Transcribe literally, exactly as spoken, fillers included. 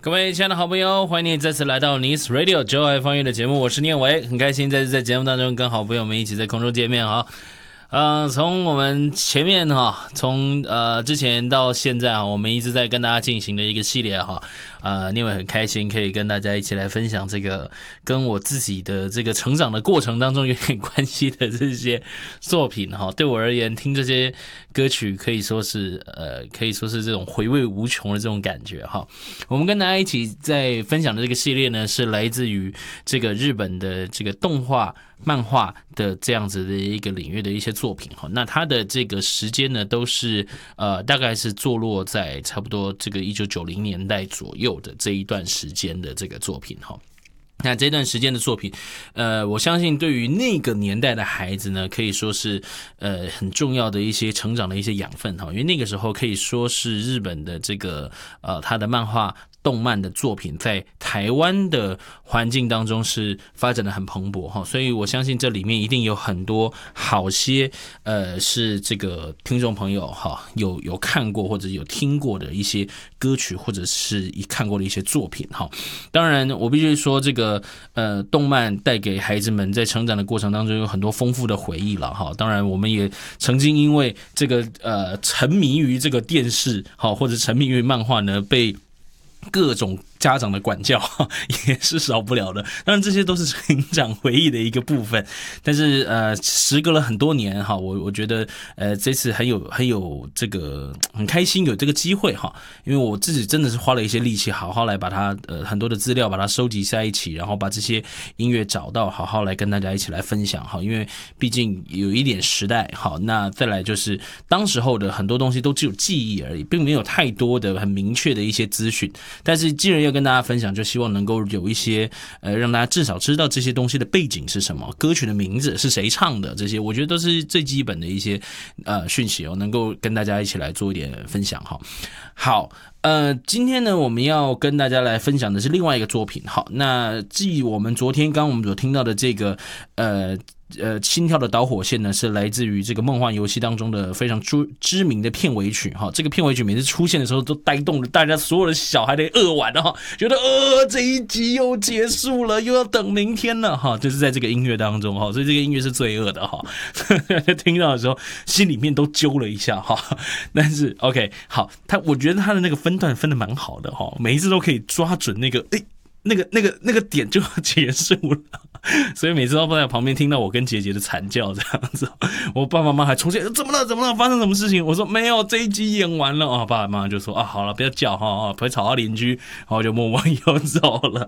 各位亲爱的好朋友，欢迎你再次来到 Nice Radio 九海方言的节目，我是念维，很开心再次在节目当中跟好朋友们一起在空中见面哈。呃，从我们前面哈，从呃之前到现在啊，我们一直在跟大家进行的一个系列哈，呃，念维很开心可以跟大家一起来分享这个跟我自己的这个成长的过程当中有点关系的这些作品哈。对我而言，听这些歌曲可以说是呃，可以说是这种回味无穷的这种感觉哈。我们跟大家一起在分享的这个系列呢，是来自于这个日本的这个动画漫画的这样子的一个领域的一些作品哈，那它的这个时间呢，都是呃大概是坐落在差不多这个一九九零年代左右的这一段时间的这个作品哈。那这段时间的作品，呃，我相信对于那个年代的孩子呢，可以说是呃很重要的一些成长的一些养分哈，因为那个时候可以说是日本的这个呃他的漫画动漫的作品在台湾的环境当中是发展的很蓬勃哈，所以我相信这里面一定有很多好些呃是这个听众朋友哈有有看过或者有听过的一些歌曲，或者是一看过的一些作品哈。当然我必须说这个呃动漫带给孩子们在成长的过程当中有很多丰富的回忆了哈。当然我们也曾经因为这个呃沉迷于这个电视哈，或者沉迷于漫画呢，被各种家长的管教也是少不了的，当然这些都是成长回忆的一个部分。但是呃，时隔了很多年哈，我我觉得呃这次很有很有这个很开心有这个机会哈，因为我自己真的是花了一些力气，好好来把它呃很多的资料把它收集在一起，然后把这些音乐找到，好好来跟大家一起来分享哈。因为毕竟有一点时代好，那再来就是当时候的很多东西都只有记忆而已，并没有太多的很明确的一些资讯。但是既然要跟大家分享，就希望能够有一些呃，让大家至少知道这些东西的背景是什么，歌曲的名字是谁唱的，这些我觉得都是最基本的一些呃讯息哦，能够跟大家一起来做一点分享哈。好，呃，今天呢，我们要跟大家来分享的是另外一个作品。好，那继我们昨天刚刚我们所听到的这个呃。呃，心跳的导火线呢，是来自于这个梦幻游戏当中的非常知名的片尾曲哈。这个片尾曲每次出现的时候，都带动了大家所有的小孩的扼腕哈，觉得呃这一集又结束了，又要等明天了哈。就是在这个音乐当中哈，所以这个音乐是罪恶的哈。听到的时候，心里面都揪了一下哈。但是 OK 好，他我觉得他的那个分段分的蛮好的哈，每一次都可以抓准那个诶。欸那个、那个、那个点就要结束了，所以每次都在旁边听到我跟姐姐的惨叫这样子。我爸爸妈妈还出现，怎么了？怎么了？发生什么事情？我说没有，这一集演完了啊。爸爸妈妈就说啊，好了，不要叫哈，不会吵到邻居，然后就默默又走了。